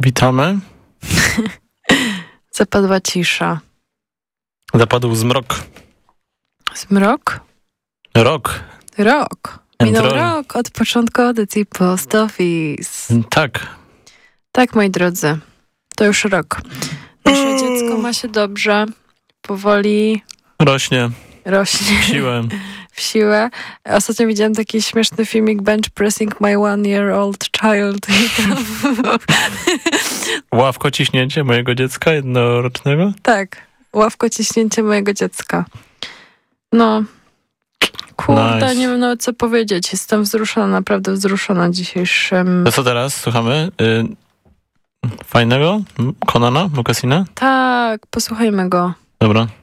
Witamy. Zapadła cisza. Zapadł zmrok. Zmrok? Rok. Minął rok od początku audycji Post Office. Tak. Tak, moi drodzy. To już rok. Nasze dziecko ma się dobrze. Powoli Rośnie. W siłę. Ostatnio widziałam taki śmieszny filmik Bench Pressing My 1-year-old child. Ławko ciśnięcie mojego dziecka jednorocznego? Tak. Ławko ciśnięcie mojego dziecka. No. Kurde, Nice. nie wiem nawet co powiedzieć. Jestem wzruszona, naprawdę wzruszona dzisiejszym... To co teraz? Słuchamy? Fajnego? Conana? Mocasina? Tak, posłuchajmy go. Dobra.